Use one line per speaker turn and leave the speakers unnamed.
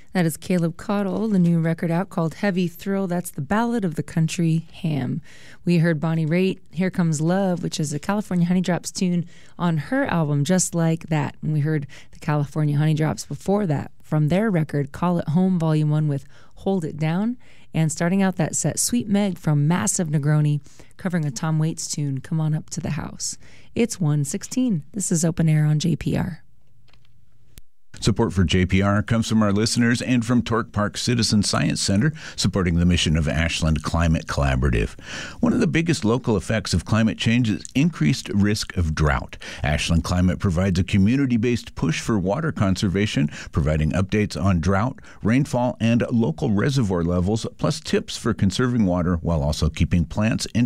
That is Caleb Caudle, the new record out called Heavy Thrill. That's the ballad of the country ham. We heard Bonnie Raitt, Here Comes Love, which is a California Honey Drops tune on her album, Just Like That. And we heard the California Honey Drops before that from their record, Call It Home, Volume 1 with Hold It Down. And starting out that set, Sweet Meg from Massive Negroni, covering a Tom Waits tune, Come On Up to the House. It's 1:16. This is Open Air on JPR.
Support for JPR comes from our listeners and from Torque Park Citizen Science Center, supporting the mission of Ashland Climate Collaborative. One of the biggest local effects of climate change is increased risk of drought. Ashland Climate provides a community-based push for water conservation, providing updates on drought, rainfall, and local reservoir levels, plus tips for conserving water while also keeping plants and